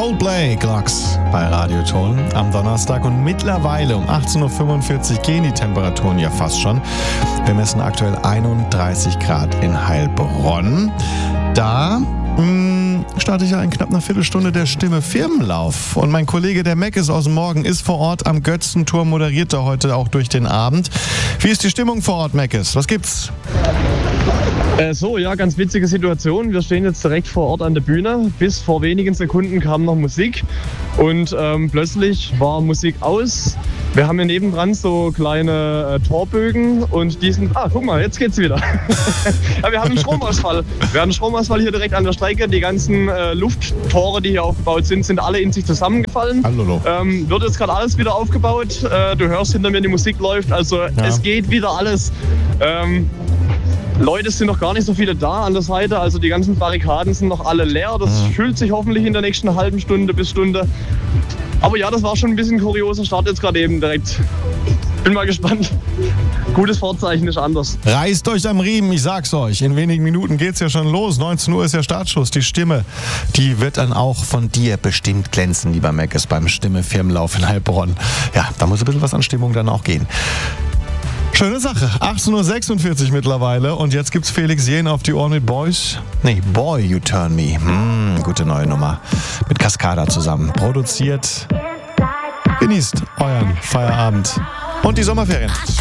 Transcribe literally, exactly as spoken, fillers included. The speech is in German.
Coldplay Clocks bei Radioton am Donnerstag und mittlerweile um achtzehn Uhr fünfundvierzig gehen die Temperaturen ja fast schon. Wir messen aktuell einunddreißig Grad in Heilbronn. Da mh, starte ich ja in knapp einer Viertelstunde der Stimme Firmenlauf. Und mein Kollege der Meckes aus dem Morgen ist vor Ort am Götzenturm, moderiert er heute auch durch den Abend. Wie ist die Stimmung vor Ort, Meckes? Was gibt's? Äh, so, ja, ganz witzige Situation. Wir stehen jetzt direkt vor Ort an der Bühne. Bis vor wenigen Sekunden kam noch Musik und ähm, plötzlich war Musik aus. Wir haben hier nebendran so kleine äh, Torbögen und die sind... Ah, guck mal, jetzt geht's wieder. Ja, wir haben einen Stromausfall. Wir haben einen Stromausfall hier direkt an der Strecke. Die ganzen äh, Lufttore, die hier aufgebaut sind, sind alle in sich zusammengefallen. Hallo. Ähm, wird jetzt gerade alles wieder aufgebaut. Äh, du hörst hinter mir, die Musik läuft. Also ja. Es geht wieder alles. Ähm, Leute sind noch gar nicht so viele da an der Seite, also die ganzen Barrikaden sind noch alle leer. Das mhm. füllt sich hoffentlich in der nächsten halben Stunde bis Stunde. Aber ja, das war schon ein bisschen ein kurioser Start jetzt gerade eben direkt. Bin mal gespannt. Gutes Vorzeichen ist anders. Reißt euch am Riemen, ich sag's euch. In wenigen Minuten geht's ja schon los. neunzehn Uhr ist der Startschuss. Die Stimme, die wird dann auch von dir bestimmt glänzen, lieber Meckes, beim Stimme-Firmenlauf in Heilbronn. Ja, da muss ein bisschen was an Stimmung dann auch gehen. Schöne Sache. achtzehn Uhr sechsundvierzig mittlerweile und jetzt gibt's Felix Jähn auf die Ohren mit Boys. Nee, Boy You Turn Me. Hm, gute neue Nummer. Mit Cascada zusammen. Produziert. Genießt euren Feierabend und die Sommerferien.